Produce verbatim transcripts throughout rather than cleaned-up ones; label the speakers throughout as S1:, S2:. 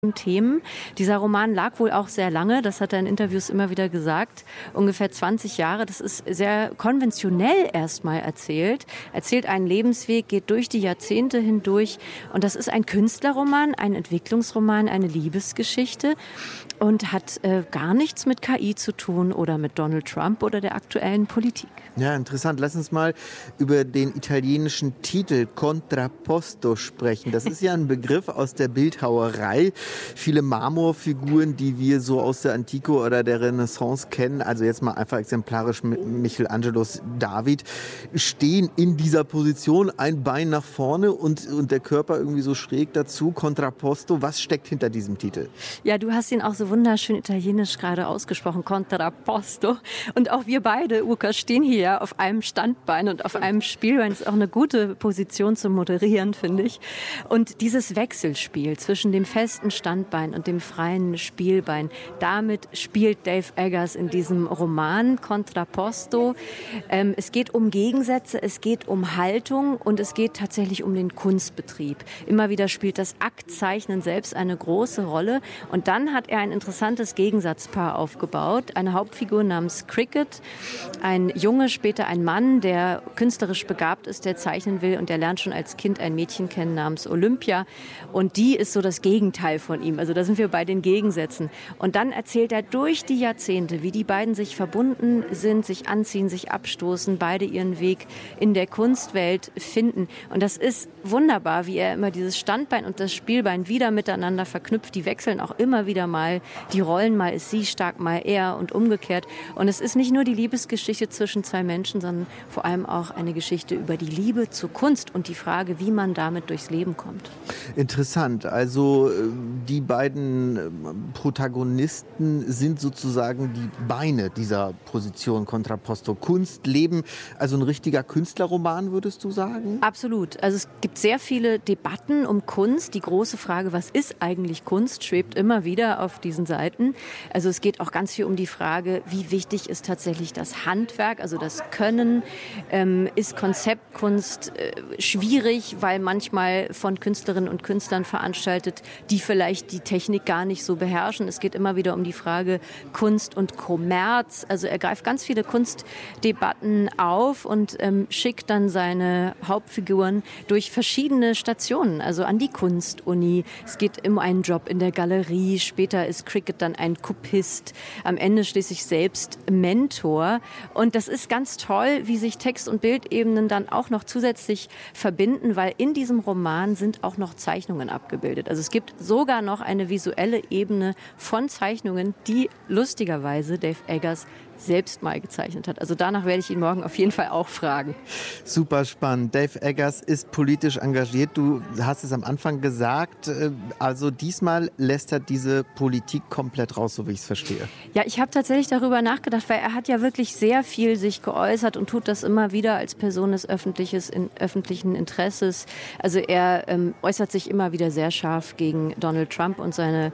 S1: Themen. Dieser Roman lag wohl auch sehr lange, das hat er in Interviews immer wieder gesagt, ungefähr zwanzig Jahre. Das ist sehr konventionell erstmal erzählt, erzählt einen Lebensweg, geht durch die Jahrzehnte hindurch und das ist ein Künstlerroman, ein Entwicklungsroman, eine Liebesgeschichte und hat äh, gar nichts mit K I zu tun oder mit Donald Trump oder der aktuellen Politik.
S2: Ja, interessant. Lass uns mal über den italienischen Titel Contrapposto sprechen. Das ist ja ein Begriff aus der Bildhauerei. Viele Marmorfiguren, die wir so aus der Antike oder der Renaissance kennen, also jetzt mal einfach exemplarisch mit Michelangelos David, stehen in dieser Position, ein Bein nach vorne und, und der Körper irgendwie so schräg dazu. Contrapposto, was steckt hinter diesem Titel?
S1: Ja, du hast ihn auch so wunderschön italienisch gerade ausgesprochen, Contrapposto. Und auch wir beide, Uka, stehen hier auf einem Standbein und auf einem Spielbein. Das ist auch eine gute Position zum Moderieren, finde ich. Und dieses Wechselspiel zwischen dem festen Standbein und dem freien Spielbein, damit spielt Dave Eggers in diesem Roman Contrapposto. Ähm, es geht um Gegensätze, es geht um Haltung und es geht tatsächlich um den Kunstbetrieb. Immer wieder spielt das Aktzeichnen selbst eine große Rolle. Und dann hat er ein interessantes Gegensatzpaar aufgebaut. Eine Hauptfigur namens Cricket, ein Junge, später ein Mann, der künstlerisch begabt ist, der zeichnen will und der lernt schon als Kind ein Mädchen kennen namens Olympia und die ist so das Gegenteil von ihm. Also da sind wir bei den Gegensätzen. Und dann erzählt er durch die Jahrzehnte, wie die beiden sich verbunden sind, sich anziehen, sich abstoßen, beide ihren Weg in der Kunstwelt finden. Und das ist wunderbar, wie er immer dieses Standbein und das Spielbein wieder miteinander verknüpft. Die wechseln auch immer wieder mal die Rollen, mal ist sie stark, mal er und umgekehrt. Und es ist nicht nur die Liebesgeschichte zwischen zwei Menschen, sondern vor allem auch eine Geschichte über die Liebe zur Kunst und die Frage, wie man damit durchs Leben kommt.
S2: Interessant. Also die beiden Protagonisten sind sozusagen die Beine dieser Position Contrapposto. Kunst, Leben, also ein richtiger Künstlerroman, würdest du sagen?
S1: Absolut. Also es gibt sehr viele Debatten um Kunst. Die große Frage, was ist eigentlich Kunst, schwebt immer wieder auf diesen Seiten. Also es geht auch ganz viel um die Frage, wie wichtig ist tatsächlich das Handwerk, also das Können. Ähm, ist Konzeptkunst äh, schwierig, weil manchmal von Künstlerinnen und Künstlern veranstaltet, die vielleicht die Technik gar nicht so beherrschen. Es geht immer wieder um die Frage Kunst und Kommerz. Also er greift ganz viele Kunstdebatten auf und ähm, schickt dann seine Hauptfiguren durch verschiedene Stationen, also an die Kunstuni. Es geht um einen Job in der Galerie. Später ist Cricket dann ein Kopist. Am Ende schließlich selbst Mentor. Und das ist ganz toll, wie sich Text- und Bildebenen dann auch noch zusätzlich verbinden, weil in diesem Roman sind auch noch Zeichnungen abgebildet. Also es gibt sogar noch eine visuelle Ebene von Zeichnungen, die lustigerweise Dave Eggers selbst mal gezeichnet hat. Also danach werde ich ihn morgen auf jeden Fall auch fragen.
S2: Super spannend. Dave Eggers ist politisch engagiert. Du hast es am Anfang gesagt. Also diesmal lässt er diese Politik komplett raus, so wie ich es verstehe.
S1: Ja, ich habe tatsächlich darüber nachgedacht, weil er hat ja wirklich sehr viel sich geäußert und tut das immer wieder als Person des öffentliches, in, öffentlichen Interesses. Also er ähm, äußert sich immer wieder sehr scharf gegen Donald Trump und seine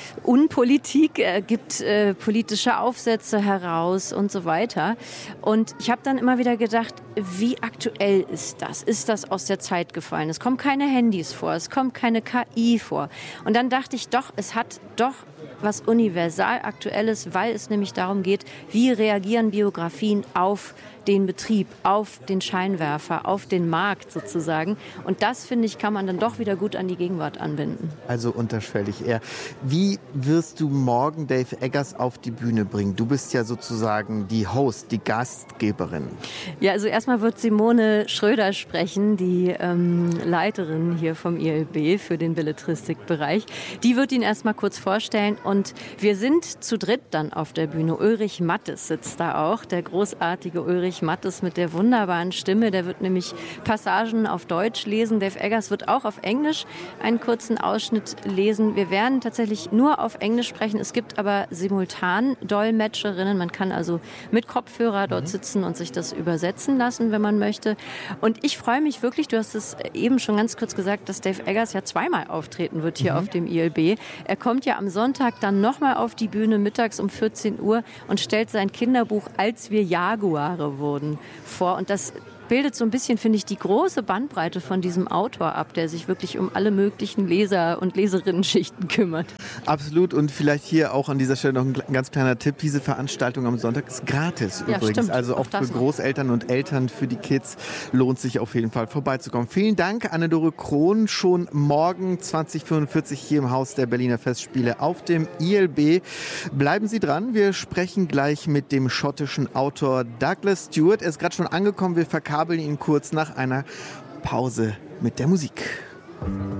S1: Unpolitik. Er gibt äh, politische Aufsätze heraus und so weiter. Und ich habe dann immer wieder gedacht, wie aktuell ist das? Ist das aus der Zeit gefallen? Es kommen keine Handys vor, es kommt keine K I vor. Und dann dachte ich doch, es hat doch was universal Aktuelles, weil es nämlich darum geht, wie reagieren Biografien auf den Betrieb, auf den Scheinwerfer, auf den Markt sozusagen. Und das, finde ich, kann man dann doch wieder gut an die Gegenwart anbinden.
S2: Also unterschwellig eher. Wie wirst du morgen Dave Eggers auf die Bühne bringen? Du bist ja sozusagen die Host, die Gastgeberin.
S1: Ja, also erstmal wird Simone Schröder sprechen, die ähm, Leiterin hier vom I L B für den Belletristikbereich. Die wird ihn erstmal kurz vorstellen und wir sind zu dritt dann auf der Bühne. Ulrich Mattes sitzt da auch, der großartige Ulrich Mattes mit der wunderbaren Stimme. Der wird nämlich Passagen auf Deutsch lesen. Dave Eggers wird auch auf Englisch einen kurzen Ausschnitt lesen. Wir werden tatsächlich nur auf Englisch sprechen. Es gibt aber simultan Dolmetscherinnen. Man kann also mit Kopfhörer dort mhm. sitzen und sich das übersetzen lassen, wenn man möchte. Und ich freue mich wirklich, du hast es eben schon ganz kurz gesagt, dass Dave Eggers ja zweimal auftreten wird hier mhm. auf dem I L B. Er kommt ja am Sonntag dann nochmal auf die Bühne mittags um vierzehn Uhr und stellt sein Kinderbuch Als wir Jaguare wurden vor. Und das bildet so ein bisschen, finde ich, die große Bandbreite von diesem Autor ab, der sich wirklich um alle möglichen Leser- und Leserinnen-Schichten kümmert.
S2: Absolut, und vielleicht hier auch an dieser Stelle noch ein ganz kleiner Tipp. Diese Veranstaltung am Sonntag ist gratis
S1: Ja,
S2: übrigens.
S1: stimmt.
S2: Also auch,
S1: Auch
S2: für Großeltern und Eltern, für die Kids lohnt sich auf jeden Fall vorbeizukommen. Vielen Dank, Anne-Dore Krohn. Schon morgen zwanzig fünfundvierzig hier im Haus der Berliner Festspiele auf dem I L B. Bleiben Sie dran, wir sprechen gleich mit dem schottischen Autor Douglas Stewart. Er ist gerade schon angekommen, wir verkabeln ihn kurz nach einer Pause mit der Musik.